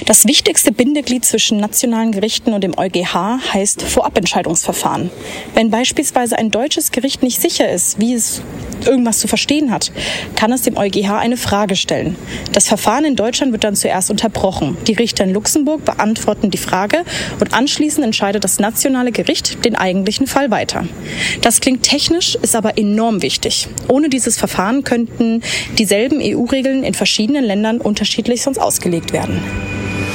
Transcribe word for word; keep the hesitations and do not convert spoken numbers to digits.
Das wichtigste Bindeglied zwischen nationalen Gerichten und dem EuGH heißt Vorabentscheidungsverfahren. Wenn beispielsweise ein deutsches Gericht nicht sicher ist, wie es irgendwas zu verstehen hat, kann es dem EuGH eine Frage stellen. Das Verfahren in Deutschland wird dann zuerst unterbrochen. Die Richter in Luxemburg beantworten die Frage und anschließend entscheidet das nationale Gericht den eigentlichen Fall weiter. Das klingt technisch, ist aber enorm wichtig. Ohne dieses Verfahren könnten dieselben E U-Regeln in verschiedenen Ländern unterschiedlich sonst ausgelegt werden.